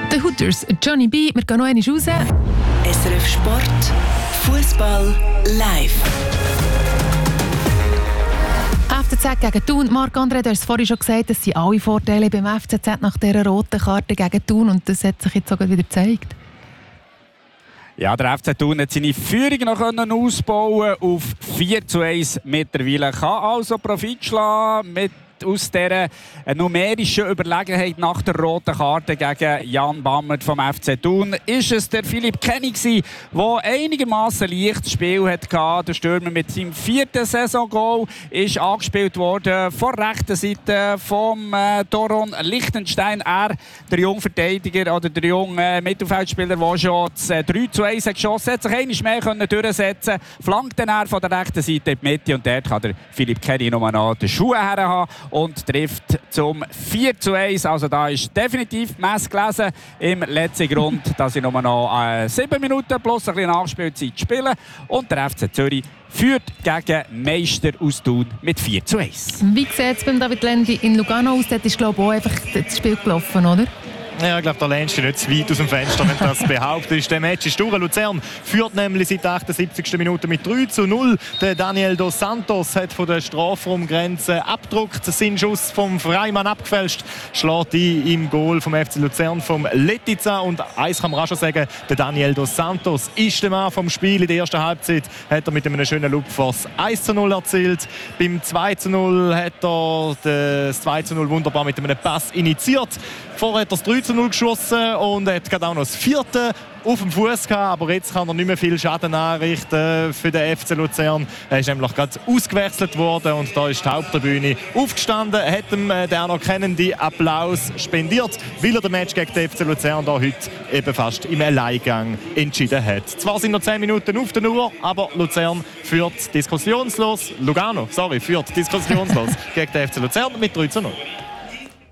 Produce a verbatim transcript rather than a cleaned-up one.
The Hooters, Johnny B. Wir gehen noch einmal raus. S R F Sport, Fußball live. F C Z gegen Thun. Marc-André, du hast es vorhin schon gesagt, es sind alle Vorteile beim F C Z nach dieser roten Karte gegen Thun und das hat sich jetzt sogar wieder gezeigt. Ja, der F C Thun hat seine Führung noch ausbauen auf vier zu eins mittlerweile. Kann also Profit schlagen mit aus dieser numerischen Überlegenheit nach der roten Karte gegen Jan Bammert vom F C Thun. Ist es der Philipp Kenny, der einigermaßen leichtes Spiel hatte. Der Stürmer mit seinem vierten Saisongoal ist angespielt worden von der rechten Seite vom äh, Doron Lichtenstein. Er, der junge Verteidiger oder der junge Mittelfeldspieler, der schon das äh, drei zu eins geschossen hat, sich einmal mehr können durchsetzen konnte. Flankt dann er von der rechten Seite in die Mitte und dort kann der Philipp Kenny noch noch die Schuhe her haben und trifft zum vier zu eins. Also da ist definitiv Mess gelesen im letzten Grund, dass ich nur noch äh, sieben Minuten plus ein bisschen Nachspielzeit spiele. Und der F C Zürich führt gegen Meister aus Thun mit vier zu eins. Wie sieht es beim David Lendi in Lugano aus? Dort ist, glaube ich, auch einfach das Spiel gelaufen, oder? Ja, ich glaube, da lehnst du nicht zu weit aus dem Fenster, wenn du das behauptest. Der Match ist durch. Luzern führt nämlich seit der achtundsiebzigsten Minute mit drei zu null. Der Daniel dos Santos hat von der Strafraumgrenze abgedruckt, seinen Schuss vom Freimann abgefälscht, schlägt ein im Goal vom F C Luzern vom Letizia. Und eins kann man auch schon sagen, der Daniel dos Santos ist der Mann vom Spiel. In der ersten Halbzeit hat er mit einem schönen Lupfers eins zu null erzielt. Beim zwei zu null hat er das zwei zu null wunderbar mit einem Pass initiiert. Vorher hat er das drei zu null geschossen und hat gerade auch noch das vierte auf dem Fuß gehabt, aber jetzt kann er nicht mehr viel Schaden anrichten für den F C Luzern. Er ist nämlich gerade ausgewechselt worden und da ist die Haupttribüne aufgestanden, hat ihm den anerkennenden Applaus spendiert, weil er den Match gegen den F C Luzern da heute eben fast im Alleingang entschieden hat. Zwar sind noch zehn Minuten auf der Uhr, aber Luzern führt diskussionslos, Lugano, sorry, führt diskussionslos gegen den F C Luzern mit drei zu null.